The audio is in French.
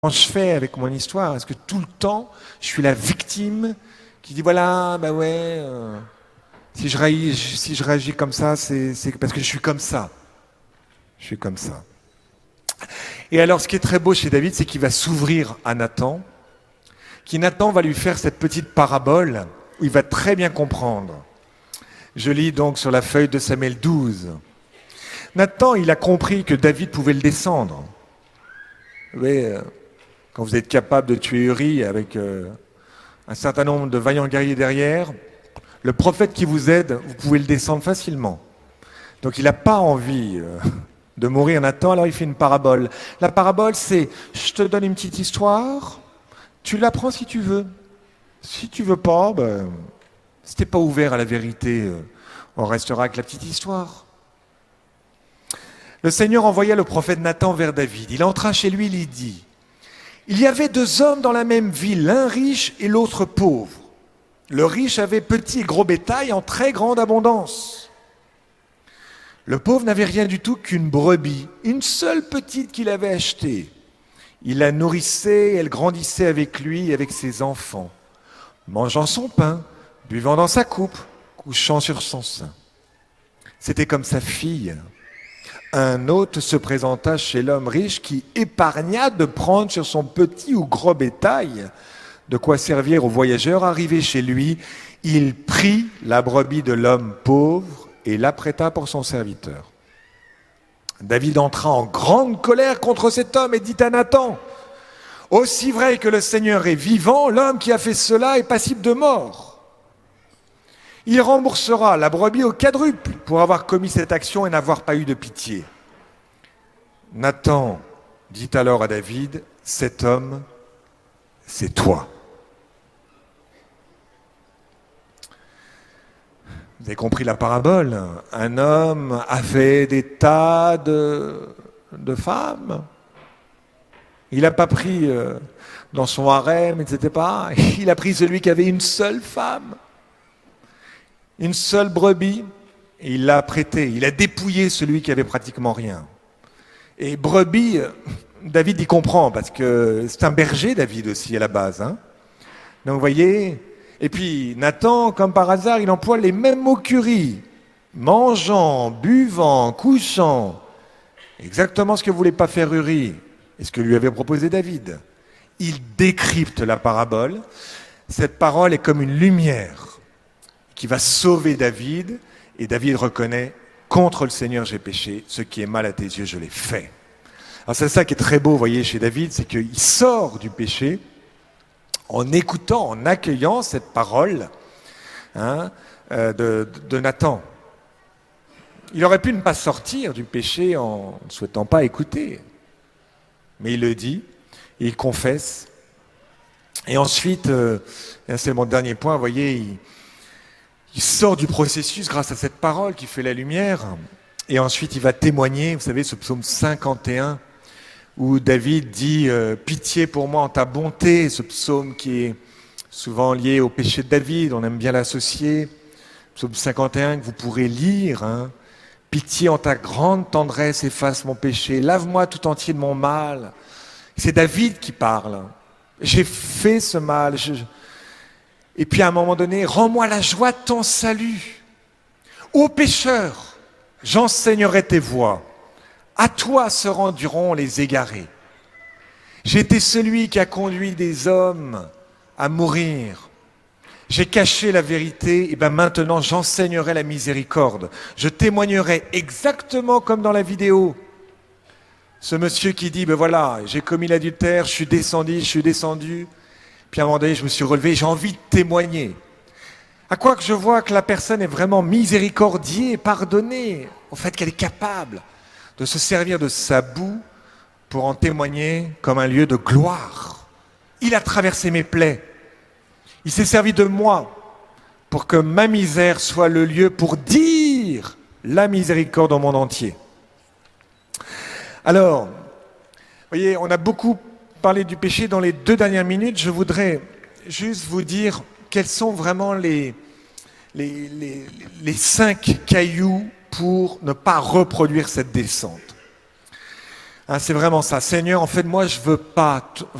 je fais avec mon histoire? Est-ce que tout le temps, je suis la victime qui dit voilà, bah ouais, si je réagis comme ça, c'est parce que je suis comme ça. Je suis comme ça. Et alors, ce qui est très beau chez David, c'est qu'il va s'ouvrir à Nathan, qui Nathan va lui faire cette petite parabole où il va très bien comprendre. Je lis donc sur la feuille de Samuel 12. Nathan, il a compris que David pouvait le descendre. Vous voyez, quand vous êtes capable de tuer Uri avec un certain nombre de vaillants guerriers derrière, le prophète qui vous aide, vous pouvez le descendre facilement. Donc il n'a pas envie de mourir Nathan, alors il fait une parabole. La parabole, c'est je te donne une petite histoire, tu l'apprends si tu veux. Si tu veux pas, ben, si t'es pas ouvert à la vérité, on restera avec la petite histoire. Le Seigneur envoya le prophète Nathan vers David. Il entra chez lui, il dit, il y avait deux hommes dans la même ville, l'un riche et l'autre pauvre. Le riche avait petit et gros bétail en très grande abondance. Le pauvre n'avait rien du tout qu'une brebis, une seule petite qu'il avait achetée. Il la nourrissait, elle grandissait avec lui et avec ses enfants, mangeant son pain, buvant dans sa coupe, couchant sur son sein. C'était comme sa fille. Un hôte se présenta chez l'homme riche qui épargna de prendre sur son petit ou gros bétail de quoi servir aux voyageurs. Arrivé chez lui, il prit la brebis de l'homme pauvre et l'apprêta pour son serviteur. David entra en grande colère contre cet homme et dit à Nathan, « Aussi vrai que le Seigneur est vivant, l'homme qui a fait cela est passible de mort. Il remboursera la brebis au quadruple pour avoir commis cette action et n'avoir pas eu de pitié. » Nathan dit alors à David, « Cet homme, c'est toi. » Vous avez compris la parabole? Un homme avait des tas de femmes. Il n'a pas pris dans son harem, etc. Il a pris celui qui avait une seule femme, une seule brebis, et il l'a prêté. Il a dépouillé celui qui avait pratiquement rien. Et brebis, David y comprend, parce que c'est un berger, David aussi, à la base. Hein. Donc vous voyez... Et puis Nathan, comme par hasard, il emploie les mêmes mots qu'Uri. Mangeant, buvant, couchant. Exactement ce que voulait pas faire Uri et ce que lui avait proposé David. Il décrypte la parabole. Cette parole est comme une lumière qui va sauver David. Et David reconnaît, contre le Seigneur j'ai péché, ce qui est mal à tes yeux je l'ai fait. Alors c'est ça qui est très beau, vous voyez, chez David, c'est qu'il sort du péché en écoutant, en accueillant cette parole de Nathan. Il aurait pu ne pas sortir du péché en ne souhaitant pas écouter. Mais il le dit, et il confesse. Et ensuite, c'est mon dernier point, vous voyez, il sort du processus grâce à cette parole qui fait la lumière. Et ensuite, il va témoigner, vous savez, ce psaume 51, où David dit « Pitié pour moi en ta bonté », ce psaume qui est souvent lié au péché de David, on aime bien l'associer. Psaume 51 que vous pourrez lire. Hein. « Pitié en ta grande tendresse, efface mon péché, lave-moi tout entier de mon mal. » C'est David qui parle. J'ai fait ce mal. Et puis à un moment donné, « Rends-moi la joie de ton salut. Ô pécheur, j'enseignerai tes voies. À toi se rendront les égarés. J'ai été celui qui a conduit des hommes à mourir. J'ai caché la vérité, et bien maintenant j'enseignerai la miséricorde. Je témoignerai exactement comme dans la vidéo. Ce monsieur qui dit, ben voilà, j'ai commis l'adultère, je suis descendu. Puis à un moment donné, je me suis relevé, j'ai envie de témoigner. À quoi que je vois que la personne est vraiment miséricordiée, pardonnée, au fait qu'elle est capable de se servir de sa boue pour en témoigner comme un lieu de gloire. Il a traversé mes plaies. Il s'est servi de moi pour que ma misère soit le lieu pour dire la miséricorde au monde entier. Alors, vous voyez, on a beaucoup parlé du péché dans les 2 dernières minutes. Je voudrais juste vous dire quels sont vraiment les 5 cailloux pour ne pas reproduire cette descente. Hein, c'est vraiment ça. Seigneur, en fait, moi, je veux pas